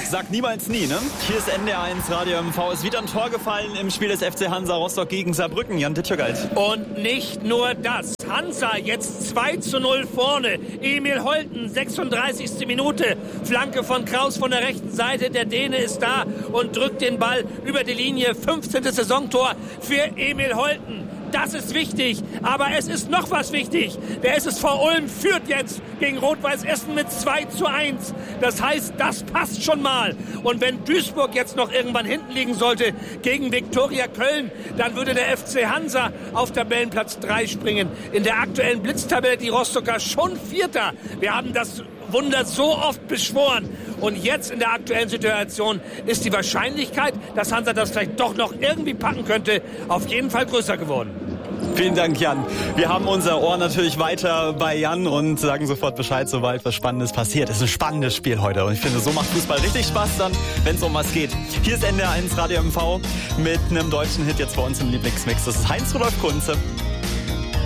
Sag niemals nie, ne? Hier ist NDR1 Radio MV. Es ist wieder ein Tor gefallen im Spiel des FC Hansa Rostock gegen Saarbrücken. Jan Dittjögalt. Und nicht nur das. Hansa jetzt 2:0 vorne. Emil Holten, 36. Minute. Flanke von Kraus von der rechten Seite. Der Däne ist da und drückt den Ball über die Linie. 15. Saisontor für Emil Holten. Das ist wichtig, aber es ist noch was wichtig. Der SSV Ulm führt jetzt gegen Rot-Weiß Essen mit 2:1. Das heißt, das passt schon mal. Und wenn Duisburg jetzt noch irgendwann hinten liegen sollte gegen Viktoria Köln, dann würde der FC Hansa auf Tabellenplatz 3 springen. In der aktuellen Blitztabelle die Rostocker schon Vierter. Wir haben das Wunder so oft beschworen. Und jetzt in der aktuellen Situation ist die Wahrscheinlichkeit, dass Hansa das vielleicht doch noch irgendwie packen könnte, auf jeden Fall größer geworden. Vielen Dank, Jan. Wir haben unser Ohr natürlich weiter bei Jan und sagen sofort Bescheid, sobald was Spannendes passiert. Es ist ein spannendes Spiel heute und ich finde, so macht Fußball richtig Spaß dann, wenn es um was geht. Hier ist NDR1 Radio MV mit einem deutschen Hit jetzt bei uns im Lieblingsmix. Das ist Heinz Rudolf Kunze.